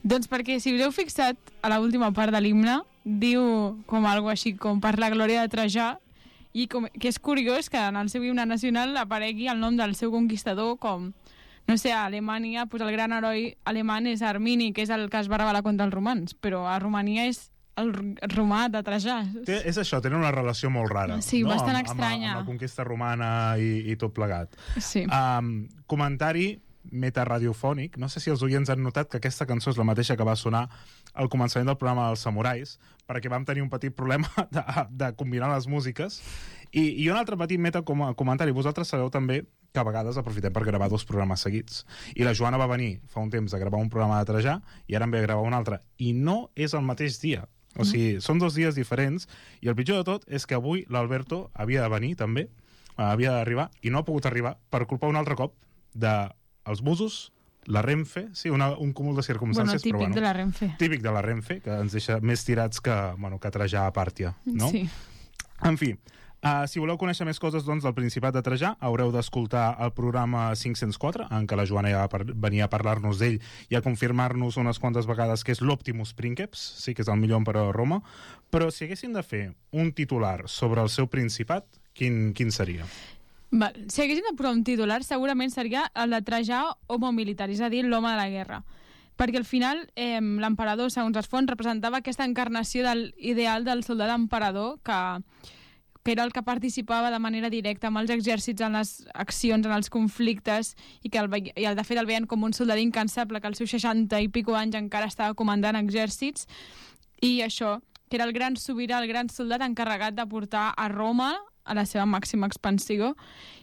Doncs perquè, si us heu fixat, a l'última part de l'himne, diu com algo així, com per la glòria de Trajà, i que és curiós que en el seu himne nacional aparegui el nom del seu conquistador, com, no sé, a Alemanya, doncs el gran heroi alemany és Armini, que és el que es va rebel·lar contra els romans, però a Romania és el romà de Trajà. És això, tenen una relació molt rara. Sí, no? bastant estranya. Amb la conquista romana i tot plegat. Sí. Comentari metaradiofònic. No sé si els oients han notat que aquesta cançó és la mateixa que va sonar al començament del programa dels Samurais, perquè vam tenir un petit problema de combinar les músiques. I un altre petit metacomentari. Vosaltres sabeu també que a vegades aprofitem per gravar 2 programes seguits. I la Joana va venir fa un temps a gravar un programa de Trajà i ara en ve a gravar un altre. I no és el mateix dia. O sigui, són 2 dies diferents, i el pitjor de tot és que avui l'Alberto havia de venir també, havia d'arribar, i no ha pogut arribar per culpa un altre cop dels busos, la Renfe, sí, un cúmul de circumstàncies. Típic de la Renfe. Típic de la Renfe, que ens deixa més tirats que Trajà a Pàrtia, no? Sí. En fi, si voleu conèixer més coses doncs, del Principat de Trajà, haureu d'escoltar el programa 504, en què la Joana ja venia a parlar-nos d'ell i a confirmar-nos unes quantes vegades que és l'Optimus Princeps, sí que és el millor emperador de Roma, però si haguessin de fer un titular sobre el seu Principat, quin seria? Si haguéssim de posar un titular, segurament seria el de Trajà homo militar, és a dir, l'home de la guerra. Perquè al final l'emperador, segons les fonts, representava aquesta encarnació de l'ideal del soldat emperador que era el que participava de manera directa amb els exèrcits en les accions, en els conflictes, i que de fet el veien com un soldat incansable que als seus 60 i pico anys encara estava comandant exèrcits, i això, que era el gran sobirà, el gran soldat encarregat de portar a Roma a la seva màxima expansió,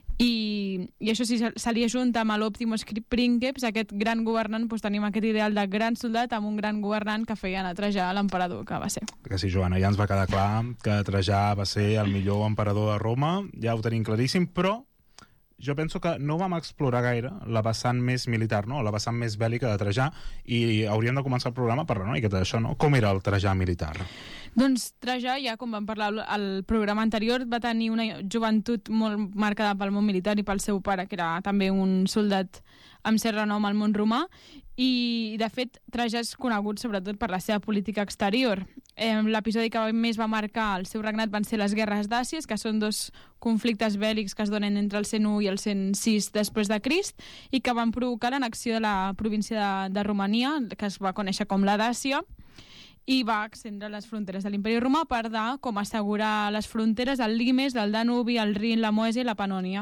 i això sí, se li ajunta amb l'Optimus Princeps, aquest gran governant, doncs tenim aquest ideal de gran soldat amb un gran governant que feia anar a Trajà l'emperador que va ser. Que sí, Joana, ja ens va quedar clar que Trajà va ser el millor emperador de Roma, ja ho tenim claríssim, però jo penso que no vam explorar gaire la vessant més militar, no? La vessant més bèl·lica de Trajà, i hauríem de començar el programa parlant una miqueta d'això, no? Com era el Trajà militar? Doncs Trajà, ja com vam parlar al programa anterior, va tenir una joventut molt marcada pel món militar i pel seu pare, que era també un soldat amb cert renom al món romà, i de fet Trajà és conegut sobretot per la seva política exterior. L'episodi que més va marcar el seu regnat van ser les guerres d'Àcies, que són 2 conflictes bèl·lics que es donen entre el 101 i el 106 després de Crist, i que van provocar l'annexió de la província de Romania, que es va conèixer com la Dàcia, i va extendre les fronteres de l'imperi romà per com assegurar les fronteres del Limes, del Danubi, el Rin, la Moèsia i la Panònia.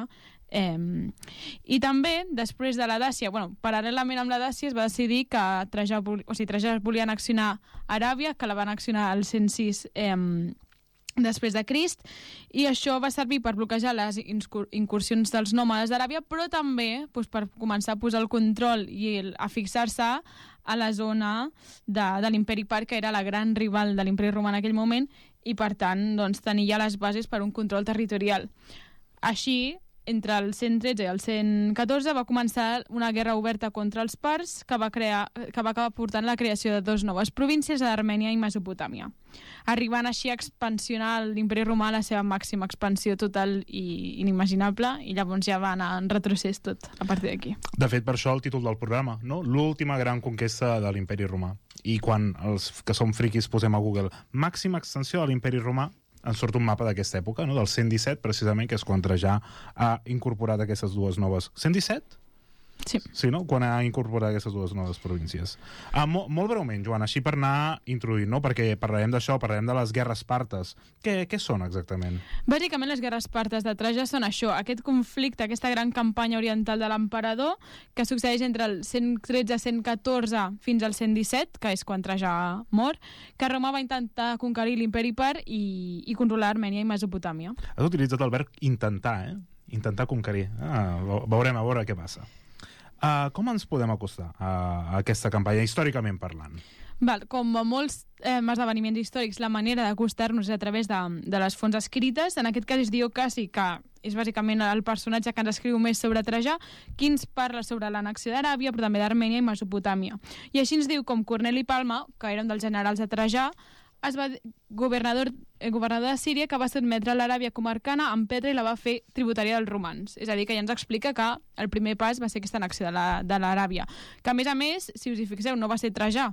I també, després de la Dàcia, paral·lelament amb la Dàcia, es va decidir que Trajà volia annexionar Aràbia, que la va annexionar al 106 després de Crist, i això va servir per bloquejar les incursions dels nòmades d'Aràbia, però també per començar a posar el control i a fixar-se a la zona de l'imperi Part, que era la gran rival de l'imperi romà en aquell moment, i per tant tenir ja les bases per un control territorial. Així, entre el 113 i el 114 va començar una guerra oberta contra els parts que va acabar portant la creació de 2 noves províncies a Armènia i Mesopotàmia, arribant així a expansionar l'imperi romà a la seva màxima expansió total i inimaginable, i llavors ja va anar en retrocés tot a partir d'aquí. De fet, per això el títol del programa, no? L'última gran conquesta de l'imperi romà. I quan els que som friquis posem a Google màxima extensió de l'imperi romà, ens surt un mapa d'aquesta època, no? Del 117, precisament, que és quan Trajà ha incorporat aquestes 2 noves... 117? Sí. Sí, no? Quan ha incorporat aquestes 2 noves províncies. Molt breument, Joan, així per anar introduint, no? Perquè parlarem d'això, parlarem de les guerres partes. Què són exactament? Bàsicament, les guerres partes de Trajà són això, aquest conflicte, aquesta gran campanya oriental de l'emperador, que succeeix entre el 113-114 fins al 117, que és quan Trajà mor, que Roma va intentar conquerir l'imperi Part i controlar Armènia i Mesopotàmia. Has utilitzat el verb intentar, Intentar conquerir. Veurem a veure què passa. Com ens podem acostar a aquesta campanya, històricament parlant? Com a molts esdeveniments històrics, la manera d'acostar-nos és a través de les fonts escrites. En aquest cas és Dio Cassi, que és bàsicament el personatge que ens escriu més sobre Trajà, qui ens parla sobre l'annexió d'Aràbia, però també d'Armènia i Mesopotàmia. I així ens diu com Corneli Palma, que era un dels generals de Trajà, governador de Síria, que va sotmetre l'Aràbia comarcana amb Petra i la va fer tributària dels romans. És a dir, que ja ens explica que el primer pas va ser aquesta annexió de l'Aràbia. Que, a més, si us hi fixeu, no va ser Trajà